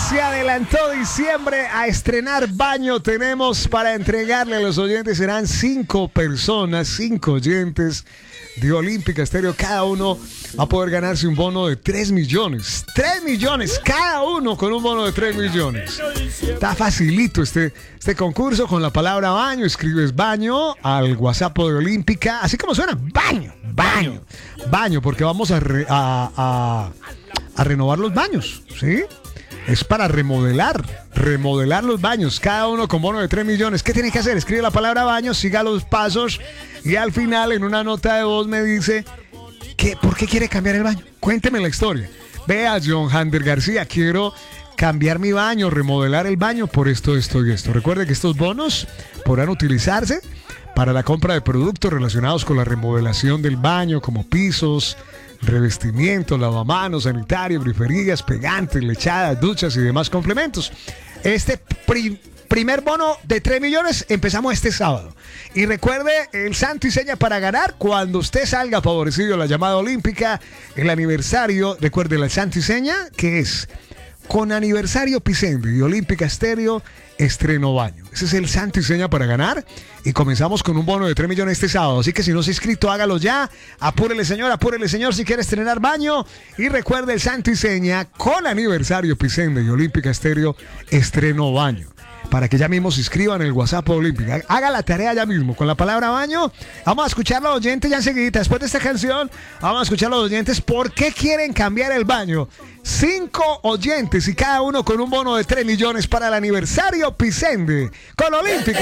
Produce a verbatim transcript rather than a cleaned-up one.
Se adelantó diciembre a estrenar baño. Tenemos para entregarle a los oyentes, serán cinco personas, cinco oyentes de Olímpica Estéreo. Cada uno va a poder ganarse un bono de tres millones. tres millones, cada uno con un bono de tres millones. Está facilito este, este concurso. Con la palabra baño, escribes baño al WhatsApp de Olímpica. Así como suena, baño, baño, baño, porque vamos a, re, a, a, a renovar los baños, ¿sí? Es para remodelar, remodelar los baños, cada uno con bono de tres millones. ¿Qué tiene que hacer? Escribe la palabra baño, siga los pasos y al final en una nota de voz me dice que, ¿por qué quiere cambiar el baño? Cuénteme la historia. Vea, John Hander García, quiero cambiar mi baño, remodelar el baño por esto, esto y esto. Recuerde que estos bonos podrán utilizarse para la compra de productos relacionados con la remodelación del baño, como pisos, revestimiento, lavamanos, sanitario, griferías, pegantes, lechadas, duchas y demás complementos. Este pri- primer bono de tres millones empezamos este sábado. Y recuerde, el santo y seña para ganar, cuando usted salga favorecido a la llamada olímpica, el aniversario, recuerde el santo y seña, que es con aniversario Pisende y Olímpica Estéreo, estreno baño. Ese es el santo y seña para ganar. Y comenzamos con un bono de tres millones este sábado. Así que si no se ha inscrito, hágalo ya. Apúrele, señor, apúrele, señor, si quiere estrenar baño. Y recuerde el santo y seña con aniversario Pisende y Olímpica Estéreo, estreno baño. Para que ya mismo se inscriban en el WhatsApp Olímpica. Haga la tarea ya mismo con la palabra baño. Vamos a escuchar a los oyentes ya enseguida. Después de esta canción, vamos a escuchar a los oyentes por qué quieren cambiar el baño. Cinco oyentes y cada uno con un bono de tres millones para el aniversario Pisende con Olímpica.